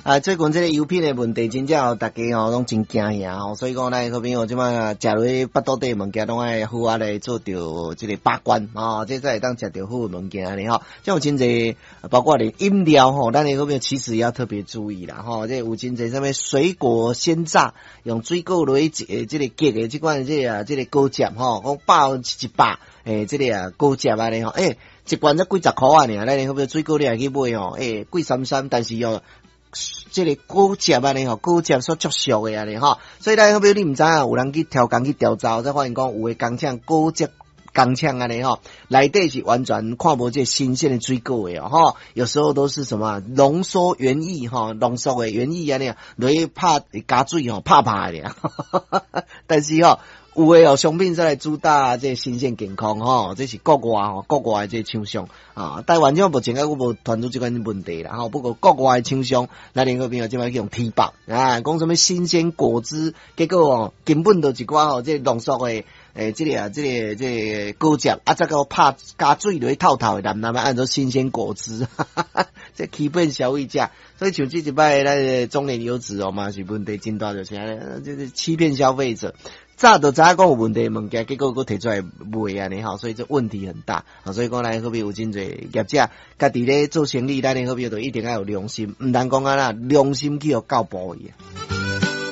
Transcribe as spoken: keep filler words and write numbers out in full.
啊，最近这个油品的问题，真正哦，大家哦拢真惊吓哦，所以讲咱好朋友即摆食落腹肚底物件，拢爱好啊来做着这个把关哦，这才会当食着好物件哩吼。像有真侪，包括连饮料吼，咱的好朋友其实也要特别注意啦吼。这有真侪什么水果鲜榨，用水果落去这这个结的这款这个这个果汁吼，讲百分之一百诶，这个啊果汁啊哩吼，诶。一罐才几十箍啊尔，咱好比水果你来去买哦，诶，贵三三，但是哟，这个果汁啊哩吼，果汁所足俗的啊哩吼，所以咱好比你毋知影，有人去挑工去调查，才发现讲有诶工厂果汁工厂啊哩吼，内底是完全看无这新鲜的水果的哦，吼，有时候都是什么浓缩原液吼，浓缩的原液啊哩，落去拍加水吼，拍拍的，但是吼。有诶哦，商品再来主打这新鲜健康吼，这是国外吼，国外诶这厂商啊，台湾这目前还我无传出这款问题啦吼。不过国外诶厂商，咱另个朋友即摆用提报啊，讲什么新鲜果汁，结果哦根本都一寡吼，这浓缩诶诶，这个啊，这个这个果汁啊，再个拍加水落去透透诶，南南按做新鲜果汁，哈哈哈，这欺骗消费者。所以像这一摆咱诶中年油脂哦嘛是问题真大，就是安就是欺骗消费者。早就知影讲有问题的物件，结果佫摕出来卖安尼吼，所以这问题很大。所以讲咱好比有真侪业者，家己咧做生意，咱好比就一定要有良心，毋通讲啊啦，良心去互搞薄去。